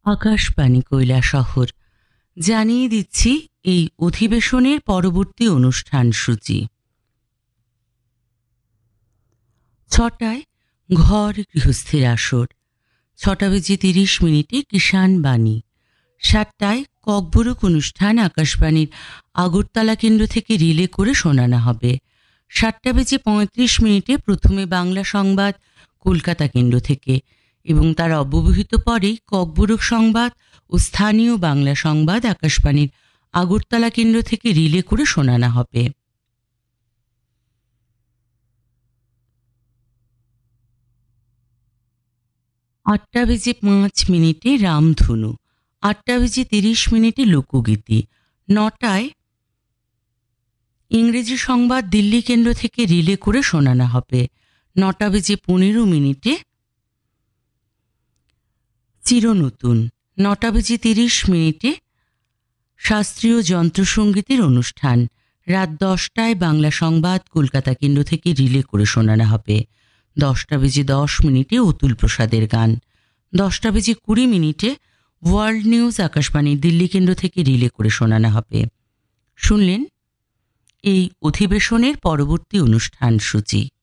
আকাশবাণী কৈলাসহর জানিয়ে দিচ্ছি এই অধিবেশনের পরবর্তী অনুষ্ঠান সূচি। 6টায় ঘর গৃহস্থের আসর, 6:30 কিষাণ বাণী, 7টায় ককবরক অনুষ্ঠান আকাশবাণীর আগরতলা কেন্দ্র থেকে রিলে করে শোনানো হবে। 7:35 প্রথমে বাংলা সংবাদ কলকাতা কেন্দ্র থেকে এবং তার অব্যবহিত পরেই ককবরক সংবাদ ও স্থানীয় বাংলা সংবাদ আকাশবাণীর আগরতলা কেন্দ্র থেকে রিলে করে শোনানো হবে। আটটা বেজে 5 রামধনু, 8:30 লোকগীতি, 9টায় ইংরেজি সংবাদ দিল্লি কেন্দ্র থেকে রিলে করে শোনানো হবে। 9:15 চিরনতুন, 9:30 শাস্ত্রীয় যন্ত্রসঙ্গীতের অনুষ্ঠান। রাত 10টায় বাংলা সংবাদ কলকাতা কেন্দ্র থেকে রিলে করে শোনানো হবে। 10:10 অতুল প্রসাদের গান। 10:20 ওয়ার্ল্ড নিউজ আকাশবাণীর দিল্লি কেন্দ্র থেকে রিলে করে শোনানো হবে। শুনলেন এই অধিবেশনের পরবর্তী অনুষ্ঠান সূচি।